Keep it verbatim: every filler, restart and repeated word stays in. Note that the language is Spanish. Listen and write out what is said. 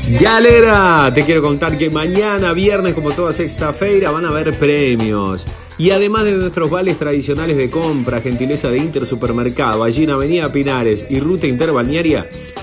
Galera, te quiero contar que mañana viernes, como toda sexta-feira, van a haber premios. Y además de nuestros vales tradicionales de compra, gentileza de Inter Supermercado, allí en Avenida Pinares y Ruta Interbalnearia,